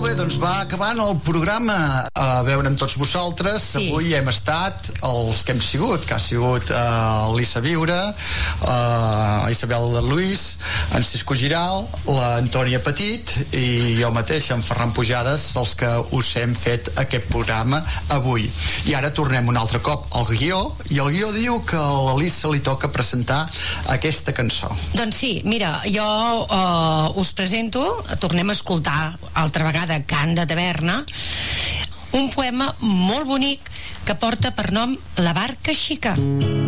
Molt bé, doncs va acabant el programa. A veure amb tots vosaltres. Sí. Avui hem estat els que hem sigut, que ha sigut l'Issa Viure, Isabel de Luis, en Cisco Giral, l'Antònia Petit i jo mateix, en Ferran Pujades, els que us hem fet aquest programa avui. I ara tornem un altre cop al guió, i el guió diu que a l'Elisa li toca presentar aquesta cançó. Doncs sí, mira, jo us presento, tornem a escoltar altra vegada Cant de Taverna, un poema molt bonic que porta per nom La barca xica.